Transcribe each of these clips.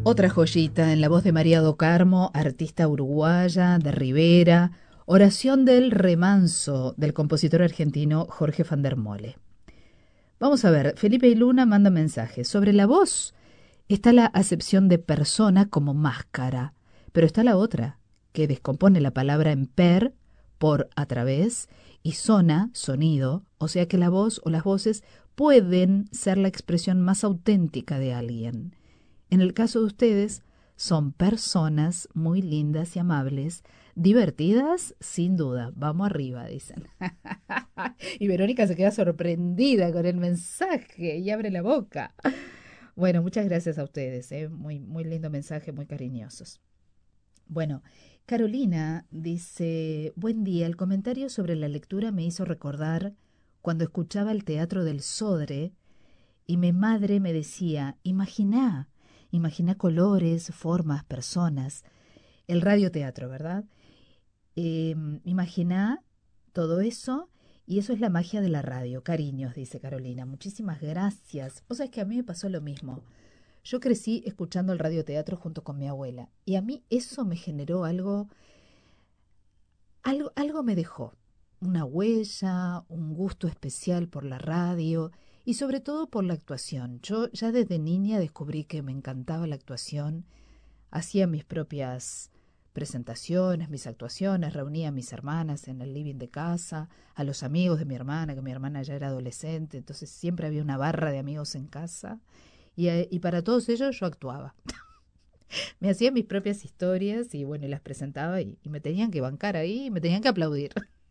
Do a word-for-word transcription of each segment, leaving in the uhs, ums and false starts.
Otra joyita en la voz de María do Carmo, artista uruguaya de Rivera, Oración del Remanso, del compositor argentino Jorge van der Mole. Vamos a ver, Felipe y Luna manda mensajes. Sobre la voz está la acepción de persona como máscara, pero está la otra, que descompone la palabra en per, por, a través, y sona, sonido, o sea que la voz o las voces pueden ser la expresión más auténtica de alguien. En el caso de ustedes, son personas muy lindas y amables, divertidas, sin duda. Vamos arriba, dicen. Y Verónica se queda sorprendida con el mensaje y abre la boca. Bueno, muchas gracias a ustedes, ¿eh? Muy, muy lindo mensaje, muy cariñosos. Bueno, Carolina dice, buen día, el comentario sobre la lectura me hizo recordar cuando escuchaba el Teatro del Sodre y mi madre me decía, imaginá, imaginá colores, formas, personas, el radioteatro, ¿verdad? Eh, imaginá todo eso y eso es la magia de la radio. Cariños, dice Carolina, muchísimas gracias. O sea, es que a mí me pasó lo mismo. Yo crecí escuchando el radioteatro junto con mi abuela y a mí eso me generó algo, algo, algo me dejó, una huella, un gusto especial por la radio y sobre todo por la actuación. Yo ya desde niña descubrí que me encantaba la actuación, hacía mis propias presentaciones, mis actuaciones, reunía a mis hermanas en el living de casa, a los amigos de mi hermana, que mi hermana ya era adolescente, entonces siempre había una barra de amigos en casa. Y, y para todos ellos yo actuaba. Me hacía mis propias historias y bueno, y las presentaba y, y me tenían que bancar ahí y me tenían que aplaudir.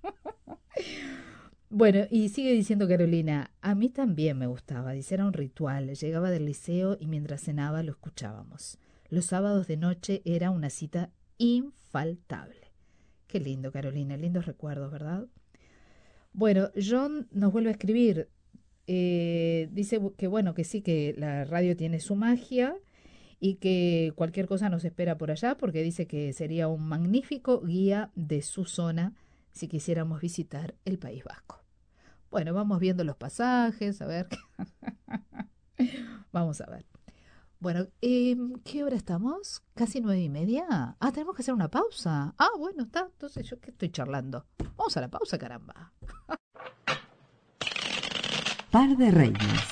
Bueno, y sigue diciendo Carolina, a mí también me gustaba, dice, era un ritual. Llegaba del liceo y mientras cenaba lo escuchábamos. Los sábados de noche era una cita infaltable. Qué lindo, Carolina, lindos recuerdos, ¿verdad? Bueno, John nos vuelve a escribir. Eh, dice que bueno, que sí, que la radio tiene su magia y que cualquier cosa nos espera por allá porque dice que sería un magnífico guía de su zona si quisiéramos visitar el País Vasco. Bueno, vamos viendo los pasajes, a ver. Vamos a ver. Bueno, eh, ¿qué hora estamos? ¿Casi nueve y media? Ah, tenemos que hacer una pausa. Ah, bueno, está. Entonces, ¿yo qué estoy charlando? Vamos a la pausa, caramba. Par de Reinas.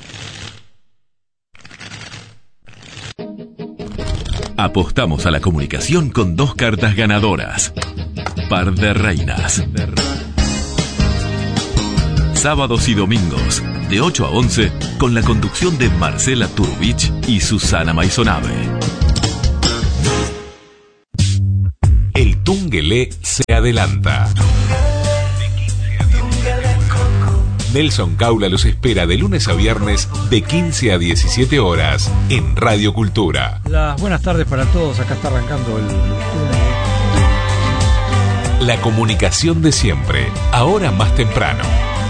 Apostamos a la comunicación con dos cartas ganadoras. Par de Reinas. Sábados y domingos, de ocho a once, con la conducción de Marcela Turbich y Susana Maisonave. El Tungelé se adelanta. Nelson Caula los espera de lunes a viernes de quince a diecisiete horas en Radio Cultura. Las buenas tardes para todos, acá está arrancando el Tungelé. La comunicación de siempre, ahora más temprano.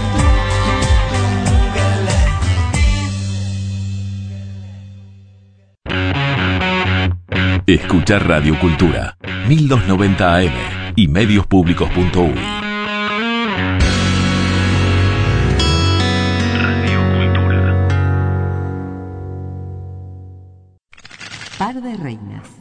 Escuchar Radio Cultura, mil doscientos noventa A M y medios-públicos punto u y. Par de Reinas.